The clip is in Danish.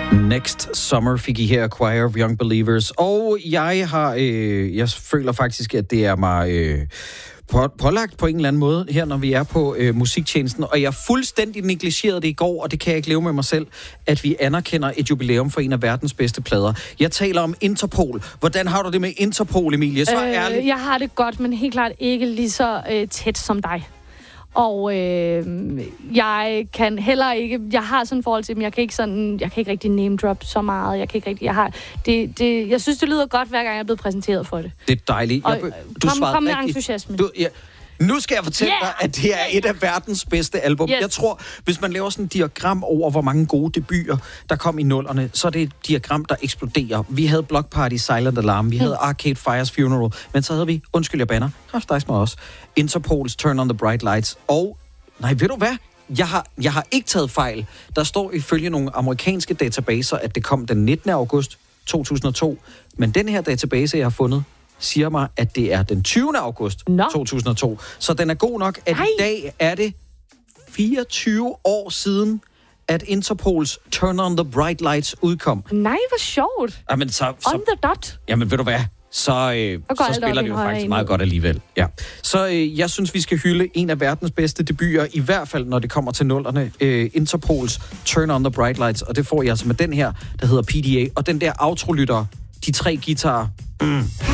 Next Summer fik I her Choir of Young Believers. Og jeg føler faktisk, at det er mig pålagt på en eller anden måde her, når vi er på musiktjenesten. Og jeg fuldstændig negligerede det i går, og det kan jeg ikke leve med mig selv, at vi anerkender et jubilæum for en af verdens bedste plader. Jeg taler om Interpol. Hvordan har du det med Interpol, Emilie? Svar ærligt. Jeg har det godt, men helt klart ikke lige så tæt som dig. Og jeg kan heller ikke, jeg har sådan en forhold til dem, jeg kan ikke rigtig name drop så meget, jeg synes, det lyder godt, hver gang jeg er blevet præsenteret for det. Det er dejligt. Kom med entusiasme. Nu skal jeg fortælle dig, at det er et af verdens bedste album. Yes. Jeg tror, hvis man laver sådan et diagram over, hvor mange gode debuter, der kom i nullerne, så er det et diagram, der eksploderer. Vi havde Block Party, Silent Alarm, vi havde Arcade Fire's Funeral, men så havde vi, undskyld jeg banner, også, Interpols Turn on the Bright Lights, og, nej, ved du hvad? Jeg har ikke taget fejl. Der står ifølge nogle amerikanske databaser, at det kom den 19. august 2002, men den her database, jeg har fundet, siger mig, at det er den 20. august 2002. Så den er god nok, at i dag er det 24 år siden, at Interpols Turn on the Bright Lights udkom. Nej, hvor sjovt. Jamen, så on the dot. Jamen, ved du hvad? Så spiller det jo faktisk meget godt alligevel. Ja. Så jeg synes, vi skal hylde en af verdens bedste debuter, i hvert fald når det kommer til nullerne. Interpols Turn on the Bright Lights, og det får jeg altså med den her, der hedder PDA. Og den der outro-lytter, de 3 guitarer.